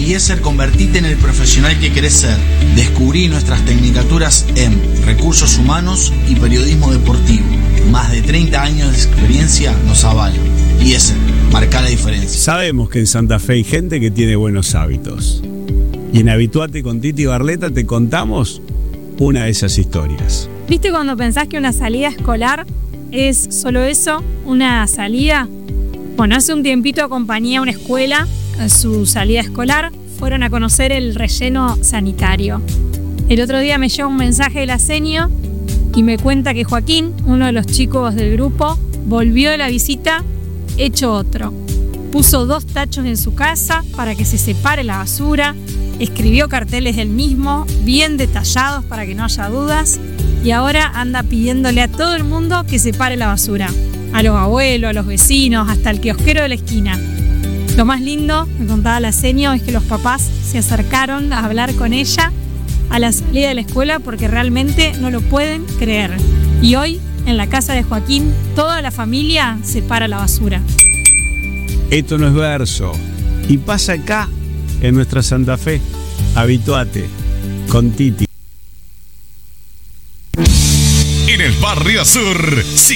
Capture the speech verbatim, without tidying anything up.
IESER, convertite en el profesional que querés ser. Descubrí nuestras tecnicaturas en Recursos Humanos y Periodismo Deportivo. Más de treinta años de experiencia nos avalan. IESER, marca la diferencia. Sabemos que en Santa Fe hay gente que tiene buenos hábitos. Y en Habituate con Titi Barleta te contamos una de esas historias. ¿Viste cuando pensás que una salida escolar es solo eso? ¿Una salida? Bueno, hace un tiempito acompañé a una escuela a su salida escolar. Fueron a conocer el relleno sanitario. El otro día me llega un mensaje de la senio y me cuenta que Joaquín, uno de los chicos del grupo, volvió de la visita hecho otro. Puso dos tachos en su casa para que se separe la basura, escribió carteles del mismo, bien detallados para que no haya dudas, y ahora anda pidiéndole a todo el mundo que separe la basura. A los abuelos, a los vecinos, hasta el kiosquero de la esquina. Lo más lindo, me contaba la senio, es que los papás se acercaron a hablar con ella a la salida de la escuela porque realmente no lo pueden creer. Y hoy, en la casa de Joaquín, toda la familia separa la basura. Esto no es verso. Y pasa acá, en nuestra Santa Fe. Habituate con Titi. En el Barrio Sur, sí